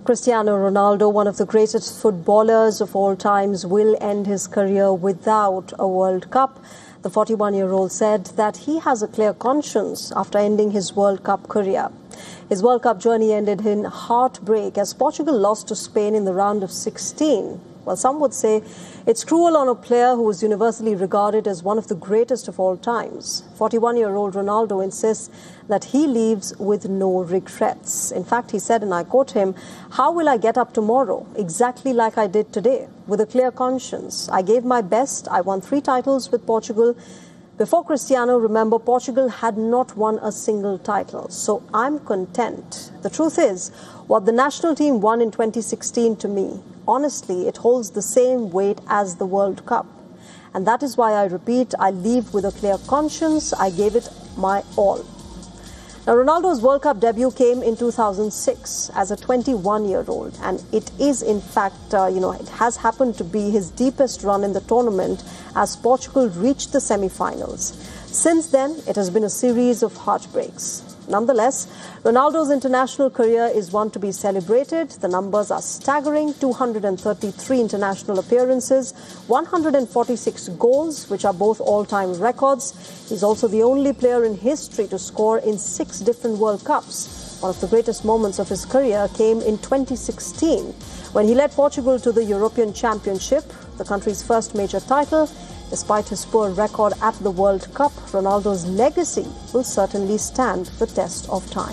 Cristiano Ronaldo, one of the greatest footballers of all times, will end his career without a World Cup. The 41-year-old said that he has a clear conscience after ending his World Cup career. His World Cup journey ended in heartbreak as Portugal lost to Spain in the round of 16. Well, some would say it's cruel on a player who is universally regarded as one of the greatest of all times. 41-year-old Ronaldo insists that he leaves with no regrets. In fact, he said, and I quote him, "How will I get up tomorrow? Exactly like I did today, with a clear conscience. I gave my best. I won 3 titles with Portugal. Before Cristiano, remember, Portugal had not won a single title. So I'm content. The truth is, what the national team won in 2016 to me, honestly, it holds the same weight as the World Cup. And that is why I repeat, I leave with a clear conscience. I gave it my all." Now, Ronaldo's World Cup debut came in 2006 as a 21-year-old. And it is, in fact, it has happened to be his deepest run in the tournament as Portugal reached the semi-finals. Since then, it has been a series of heartbreaks. Nonetheless, Ronaldo's international career is one to be celebrated. The numbers are staggering: 233 international appearances, 146 goals, which are both all-time records. He's also the only player in history to score in 6 different World Cups. One of the greatest moments of his career came in 2016, when he led Portugal to the European Championship, the country's first major title. Despite his poor record at the World Cup, Ronaldo's legacy will certainly stand the test of time.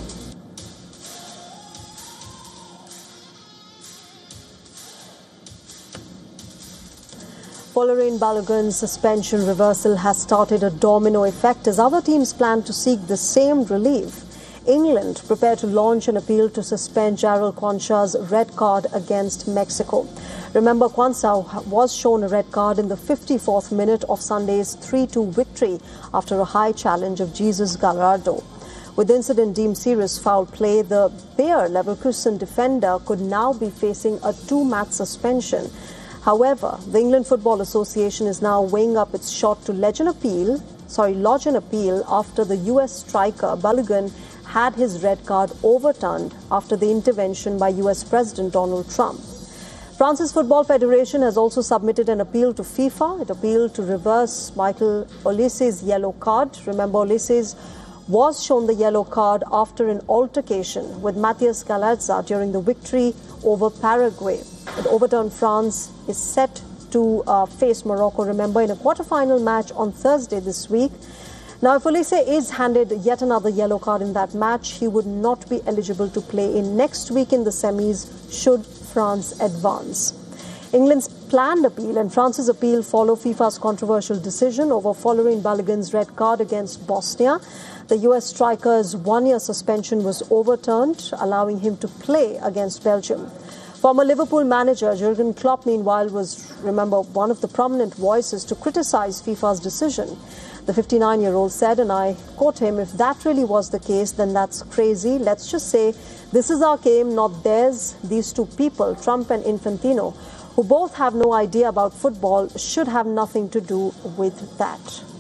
Folarin Balogun's suspension reversal has started a domino effect as other teams plan to seek the same relief. England prepared to launch an appeal to suspend Jarell Quansah's red card against Mexico. Remember, Quansah was shown a red card in the 54th minute of Sunday's 3-2 victory after a high challenge of Jesus Gallardo. With the incident deemed serious foul play, the Bayer Leverkusen defender could now be facing a 2-match suspension. However, the England Football Association is now weighing up its shot to lodge an appeal after the US striker Balogun had his red card overturned after the intervention by US President Donald Trump. France's Football Federation has also submitted an appeal to FIFA. It appealed to reverse Michael Olisse's yellow card. Remember, Olise was shown the yellow card after an altercation with Matthias Galazza during the victory over Paraguay. The overturned France is set to face Morocco, remember, in a quarter-final match on Thursday this week. Now, if Olise is handed yet another yellow card in that match, he would not be eligible to play in next week in the semis should France advance. England's planned appeal and France's appeal follow FIFA's controversial decision over Folarin Balogun's red card against Bosnia. The US striker's 1-year suspension was overturned, allowing him to play against Belgium. Former Liverpool manager Jurgen Klopp, meanwhile, was, remember, one of the prominent voices to criticize FIFA's decision. The 59-year-old said, and I quote him, "If that really was the case, then that's crazy. Let's just say this is our game, not theirs. These two people, Trump and Infantino, who both have no idea about football, should have nothing to do with that."